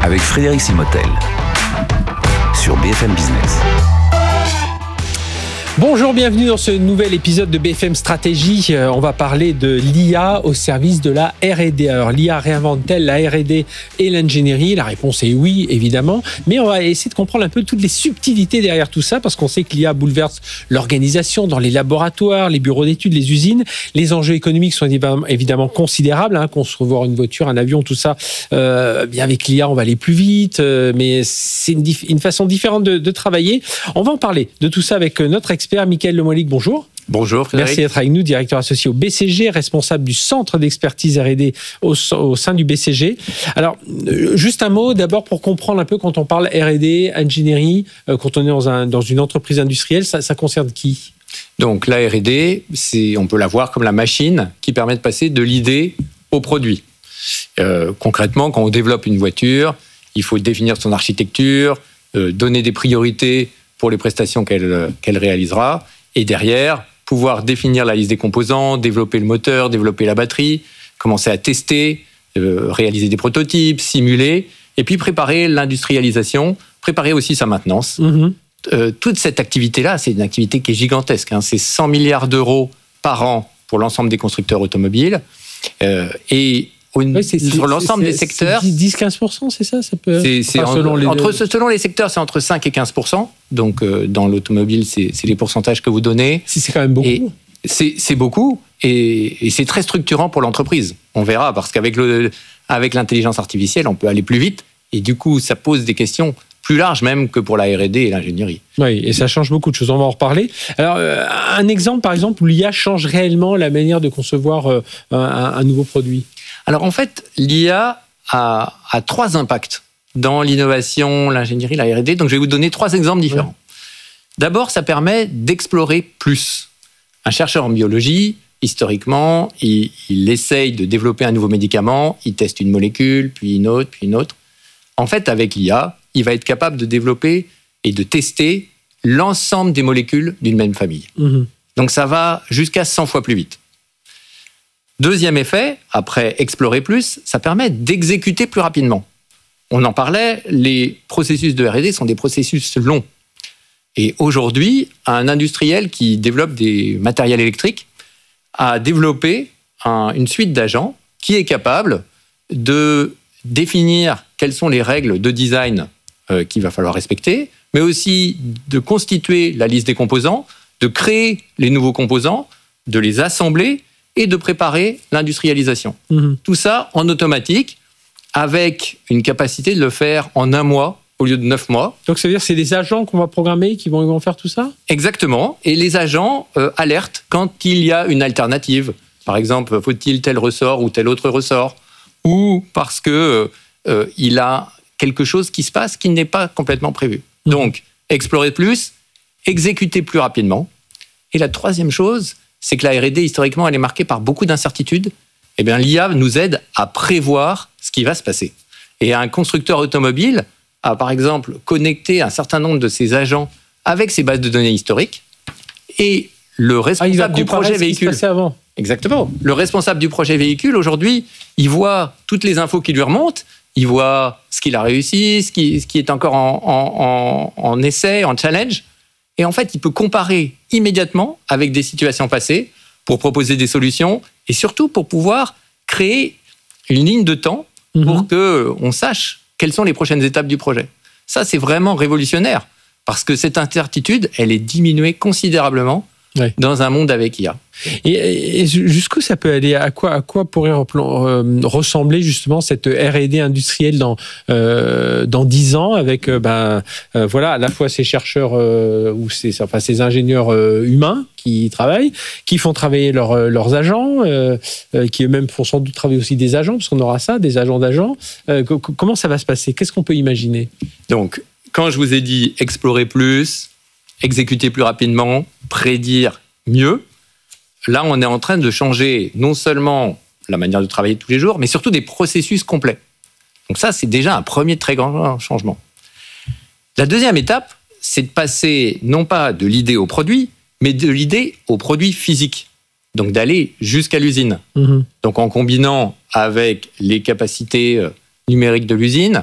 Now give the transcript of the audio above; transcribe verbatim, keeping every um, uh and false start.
avec Frédéric Simotel sur B F M Business. Bonjour, bienvenue dans ce nouvel épisode de B F M Stratégie. Euh, on va parler de l'I A au service de la R et D. Alors, l'I A réinvente-t-elle la R et D et l'ingénierie ? La réponse est oui, évidemment. Mais on va essayer de comprendre un peu toutes les subtilités derrière tout ça, parce qu'on sait que l'I A bouleverse l'organisation dans les laboratoires, les bureaux d'études, les usines. Les enjeux économiques sont évidemment considérables. Hein, concevoir une voiture, un avion, tout ça. Euh, bien avec l'I A, on va aller plus vite. Euh, mais c'est une, dif- une façon différente de, de travailler. On va en parler de tout ça avec notre expert. Mickaël Lemoynic, bonjour. Bonjour Frédéric. Merci d'être avec nous, directeur associé au B C G, responsable du centre d'expertise R et D au, au sein du B C G. Alors, juste un mot d'abord pour comprendre un peu quand on parle R et D, ingénierie, euh, quand on est dans, un, dans une entreprise industrielle, ça, ça concerne qui ? Donc la R et D, c'est, on peut la voir comme la machine qui permet de passer de l'idée au produit. Euh, concrètement, quand on développe une voiture, il faut définir son architecture, euh, donner des priorités pour les prestations qu'elle, qu'elle réalisera, et derrière, pouvoir définir la liste des composants, développer le moteur, développer la batterie, commencer à tester, euh, réaliser des prototypes, simuler, et puis préparer l'industrialisation, préparer aussi sa maintenance. Mmh. Euh, toute cette activité-là, c'est une activité qui est gigantesque, hein, c'est cent milliards d'euros par an pour l'ensemble des constructeurs automobiles, euh, et Une, oui, c'est, sur l'ensemble c'est, des secteurs. C'est dix à quinze pour cent, c'est ça, ça peut... c'est, c'est enfin, selon, en, les... entre, selon les secteurs, c'est entre cinq et quinze pour cent. Donc, euh, dans l'automobile, c'est, c'est les pourcentages que vous donnez. Si, c'est quand même beaucoup. Et c'est, c'est beaucoup et, et c'est très structurant pour l'entreprise. On verra, parce qu'avec le, avec l'intelligence artificielle, on peut aller plus vite. Et du coup, ça pose des questions plus larges même que pour la R et D et l'ingénierie. Oui, et ça change beaucoup de choses. On va en reparler. Alors, euh, un exemple, par exemple, où l'I A change réellement la manière de concevoir euh, un, un nouveau produit. Alors en fait, l'I A a, a trois impacts dans l'innovation, l'ingénierie, la R et D. Donc je vais vous donner trois exemples différents. Ouais. D'abord, ça permet d'explorer plus. Un chercheur en biologie, historiquement, il, il essaye de développer un nouveau médicament, il teste une molécule, puis une autre, puis une autre. En fait, avec l'I A, il va être capable de développer et de tester l'ensemble des molécules d'une même famille. Mmh. Donc ça va jusqu'à cent fois plus vite. Deuxième effet, après explorer plus, ça permet d'exécuter plus rapidement. On en parlait, les processus de R et D sont des processus longs. Et aujourd'hui, un industriel qui développe des matériels électriques a développé un, une suite d'agents qui est capable de définir quelles sont les règles de design euh, qu'il va falloir respecter, mais aussi de constituer la liste des composants, de créer les nouveaux composants, de les assembler et de préparer l'industrialisation. Mmh. Tout ça en automatique, avec une capacité de le faire en un mois au lieu de neuf mois. Donc ça veut dire que c'est des agents qu'on va programmer qui vont, ils vont faire tout ça ? Exactement. Et les agents euh, alertent quand il y a une alternative. Par exemple, faut-il tel ressort ou tel autre ressort ? Ou parce que euh, il a quelque chose qui se passe qui n'est pas complètement prévu. Mmh. Donc, explorer plus, exécuter plus rapidement. Et la troisième chose, c'est que la R et D, historiquement, elle est marquée par beaucoup d'incertitudes. Eh bien, l'I A nous aide à prévoir ce qui va se passer. Et un constructeur automobile a, par exemple, connecté un certain nombre de ses agents avec ses bases de données historiques. Et le responsable ah, du projet véhicule... Avant. Exactement. Le responsable du projet véhicule, aujourd'hui, il voit toutes les infos qui lui remontent. Il voit ce qu'il a réussi, ce qui, ce qui est encore en, en, en, en essai, en challenge. Et en fait, il peut comparer immédiatement avec des situations passées pour proposer des solutions et surtout pour pouvoir créer une ligne de temps pour mmh. qu'on sache quelles sont les prochaines étapes du projet. Ça, c'est vraiment révolutionnaire parce que cette incertitude, elle est diminuée considérablement ouais. dans un monde avec I A. Et, et jusqu'où ça peut aller ? À quoi, à quoi pourrait euh, ressembler justement cette R et D industrielle dans euh, dans dix ans avec euh, ben euh, voilà à la fois ces chercheurs euh, ou ces enfin ces ingénieurs euh, humains qui travaillent, qui font travailler leurs leurs agents, euh, euh, qui eux-mêmes font sans doute travailler aussi des agents parce qu'on aura ça, des agents d'agents. Euh, c- comment ça va se passer ? Qu'est-ce qu'on peut imaginer ? Donc quand je vous ai dit explorer plus, exécuter plus rapidement, prédire mieux. Là, on est en train de changer non seulement la manière de travailler tous les jours, mais surtout des processus complets. Donc ça, c'est déjà un premier très grand changement. La deuxième étape, c'est de passer non pas de l'idée au produit, mais de l'idée au produit physique. Donc d'aller jusqu'à l'usine. Mmh. Donc en combinant avec les capacités numériques de l'usine,